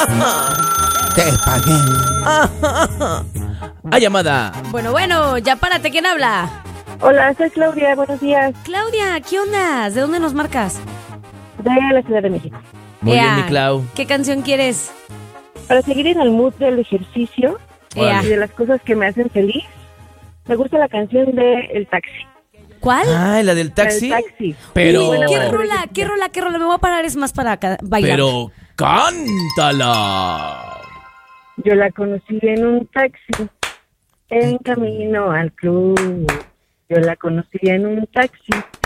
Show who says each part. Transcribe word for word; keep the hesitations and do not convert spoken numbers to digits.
Speaker 1: Te pagué.
Speaker 2: ¡Ah, llamada!
Speaker 3: Bueno, bueno, ya párate, ¿quién habla?
Speaker 4: Hola, soy Claudia, buenos días,
Speaker 3: Claudia, ¿qué onda? ¿De dónde nos marcas?
Speaker 4: de la Ciudad de México.
Speaker 2: Muy
Speaker 3: Ea,
Speaker 2: bien, mi Clau.
Speaker 3: ¿Qué canción quieres?
Speaker 4: Para seguir en el mood del ejercicio
Speaker 3: Ea.
Speaker 4: y de las cosas que me hacen feliz, me gusta la canción de El Taxi.
Speaker 3: ¿Cuál?
Speaker 2: Ah, la del taxi.
Speaker 4: El Taxi.
Speaker 2: Pero.
Speaker 3: Uy, ¿qué
Speaker 4: bueno.
Speaker 3: rola? ¿Qué rola? ¿Qué rola? Me voy a parar, es más para ca- bailar.
Speaker 2: Pero cántala.
Speaker 4: Yo la conocí en un taxi, en camino al club. Yo la conocí en un taxi,